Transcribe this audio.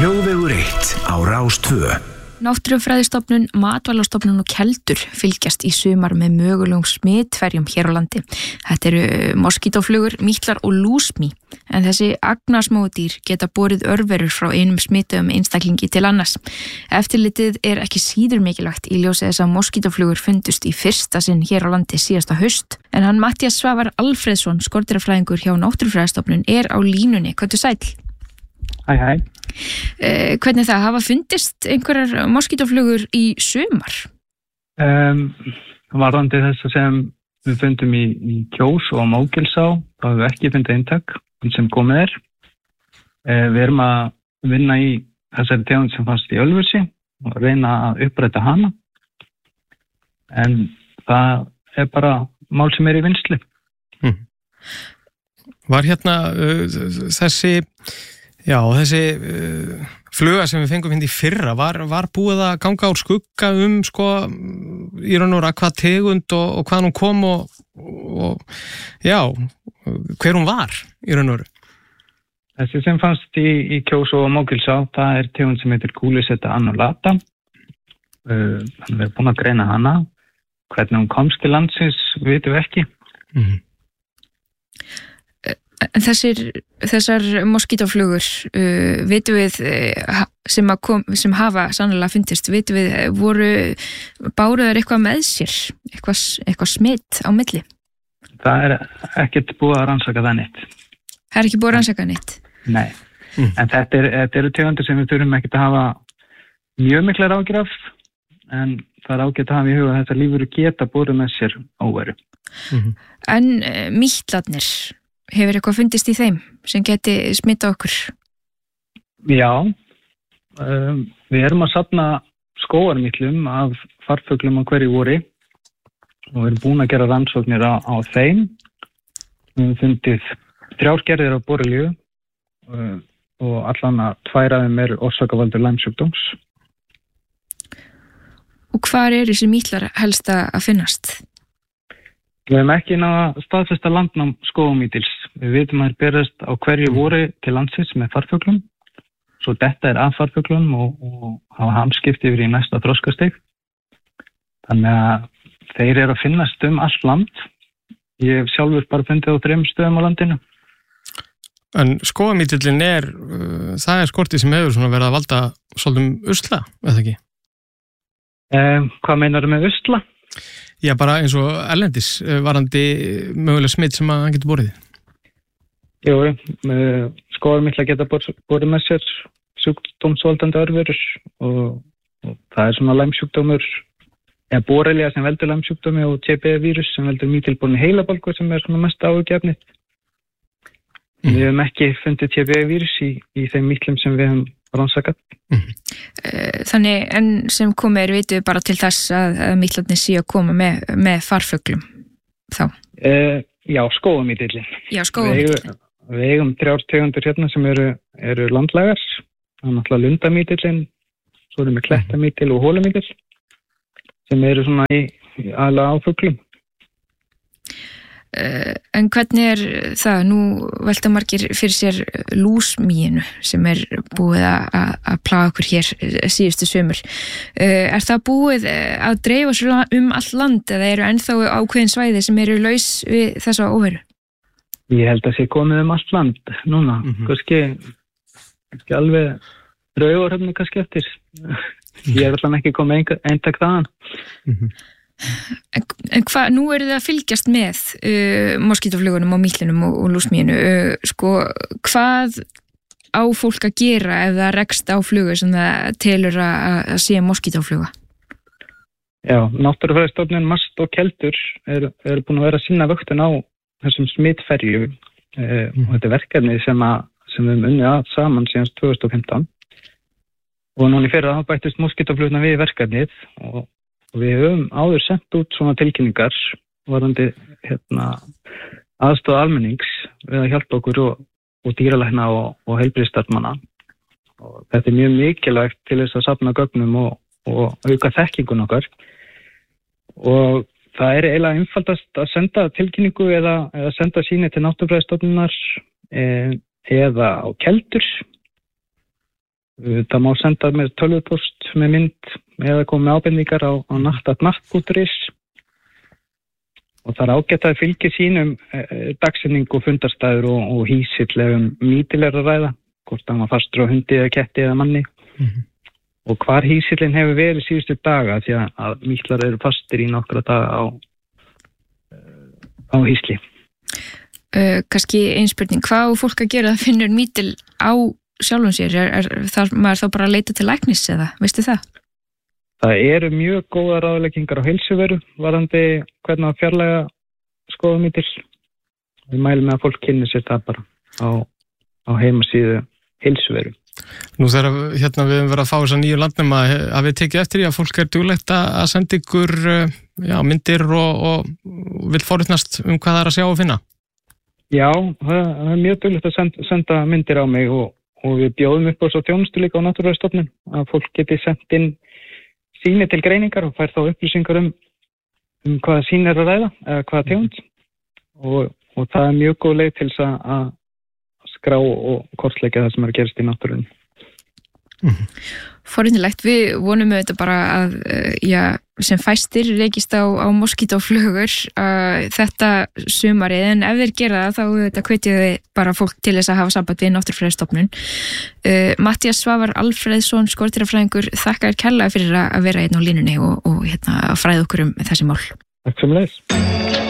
Þjóðvegur 1 á Rás 2. Náttúrufræðistofnun, Matvælastofnun og Keldur fylgjast í sumar með mögulegum smitferjum hér á landi. Þetta eru moskítóflugur, mítlar og lúsmý, en þessi agnarsmáu dýr geta borið örverur frá einum smituðum einstaklingi til annars. Eftirlitið er ekki síður mikilvægt í ljósi þess að moskítóflugur fundust í fyrsta sinn hér á landi síðasta haust, en hann Matthías Svavar Alfreðsson, skordýrafræðingur hjá Náttúrufræðistofnun, er á línunni. Komdu sæll. Hæ. Hvernig það hafa fundist einhverjar moskítóflugur í sumar? Varðandi þess sem við fundum í Kjós og Mógilsá, þá hefur við ekki fundið eintak sem komið er. Við erum að vinna í þessari tegund sem fannst í Ölfusi og reyna að uppræta hana. En það er bara mál sem er í vinnslu. Var hérna þessi fluga sem við fengum í fyrra, var búið að ganga úr skugga í raun og hvað tegund og hvað hún kom og hver hún var í raun og veru? Þessi sem fannst í Kjós og Mógilsá, það er tegund sem heitir Gúlisetta annulata. Við erum búin að greina hana. Hvernig hún komst til landsins, vitum við ekki. Þessar moskítóflugur, vitum við sem hafa sannlega fundist, vitum við, báru þær eitthvað með sér, eitthvað smitt á milli? Það er ekkert búið að rannsaka það neitt. Það er ekki búið að rannsaka neitt? Nei, en þetta eru tegundir sem við þurfum ekkert að hafa mjög miklar ágjur af, en það er ágætt að hafa í huga að þetta lífur geta búið með sér óveru. En mítlarnir, hefur eitthvað fundist í þeim sem geti smittað okkur? Já, við erum að safna skógarmítlum af farfuglum á hverju vori og við erum búin að gera rannsóknir á þeim. Við höfum fundið 3 gerðir af borrelíu og allan að 2 af þeim eru orsakavaldur Lyme-sjúkdóms. Og hvar er þessi mítlar helst að finnast? Við hefum ekki náða staðfesta landnám skógamítils. Við vitum að þeir berast á hverju vori til landsins með farfuglum. Svo þetta er af farfuglum og hafa hamskipti yfir í næsta þroskastig. Þannig að þeir eru að finnast allt land. Ég hef sjálfur bara fundið á 3 stöðum á landinu. En skógamítillin það er skortið sem hefur verið að valda svolítið usla, eða ekki? Hvað meinar með usla? Já, bara eins og erlendis varandi mögulega smitt sem að hann getur borið. Jú, skógarmítlar geta borið með sér sjúkdómsvaldandi örverur og það er svona Lyme-sjúkdómur, borrelia sem veldur Lyme-sjúkdómi og TB-vírus sem veldur mítilborni heilabólgu sem er svona mest áhugjefnið. Við hefum ekki fundið TB-vírus í þeim mítlum sem við hefum rannsakað. Þannig, en sem komið vitum við bara til þess að mítlarnir séu að koma með farfuglum þá? Já, skógamítillin. Já, skógamítillin. Við eigum 3 tegundir hérna sem eru landlægar. Það er náttúrulega lundamítillin, svo erum við klettamítill og hólumítill sem eru svona í aðalega á fuglum. En hvernig er það? Nú velta margir fyrir sér lúsmýinu sem er búið að plaga okkur hér síðustu sumur. Er það búið að dreifa sér all land eða eru ennþá ákveðin svæði sem eru laus við þessa óveru? Ég held að sé komið allt land núna. Kannski alveg Raufarhöfn kannski eftir. Ég er alltaf ekki komið eintak þaðan. En nú eru þið að fylgjast með moskítóflugunum og mítlinum og lúsmýinu. Hvað á fólk að gera ef það rekst á flugu sem það telur að sé moskítófluga? Já, Náttúrufræðistofnun, MAST og Keldur eru búin að vera að sinna vöktun á þessum smitferjum og þetta er verkefni sem við höfum unnið að saman síðan 2015 og núna í fyrra bættist moskítófluguna við verkefnið og við höfum áður sendt út svona tilkynningar varðandi aðstoð almennings við að hjálpa okkur og dýralækna og heilbrigðisstarfsmanna. Og þetta er mjög mikilvægt til þess að safna gögnum og auka þekkingun okkar. Og það er eiginlega einfaldast að senda tilkynningu eða senda síni til Náttúrufræðistofnunar eða á Keldur. Það má senda með tölvupost með mynd eða koma með ábendingar á natt@natt.is og það ágætt að fylgja sínum dagsetning og fundarstæður og hýsill ef mítil að ræða, hvort það var fastur á hundi eða ketti eða manni og hvar hýsillin hefur verið síðustu daga því að mítlar eru fastir í nokkra daga á hýsli. Kannski einspurning, hvað á fólk að gera að finnur mítil á sjálfum sér? Er maður þá bara að leita til læknis eða, veistu það? Það eru mjög góða ráðleggingar á heilsuveru varðandi hvernig að fjarlæga skoðumítil. Við mælum með að fólk kynni sér það bara á heimasíðu heilsuveru. Nú þegar við höfum verið að fá þessa nýju landnema, hafið tekið eftir því að fólk duglegt að senda ykkur myndir og vill forvitnast hvað það er að sjá og finna? Já, það er mjög duglegt að senda myndir á mig og við bjóðum upp á svo þjónustu líka á Náttúrufræðistofnun að fólk geti sendt inn sýni til greiningar og fær þá upplýsingar um hvaða sýni er að ræða eða hvaða tegund og það er mjög góð leið til þess að skrá og kortleggja það sem er að gerast í náttúrunni. Forvitnilegt, við vonum auðvitað bara að sem fæstir reykist á moskítóflugur þetta sumarið, en ef þeir gera það þá auðvitað hvetja þau bara fólk til þess að hafa samband við Náttúrufræðistofnun. Matthías Svavar Alfreðsson, skordýrafræðingur, þakka þér kærlega fyrir að vera hérna á línunni og fræða okkur um þessi mál. Takk sem leiðis.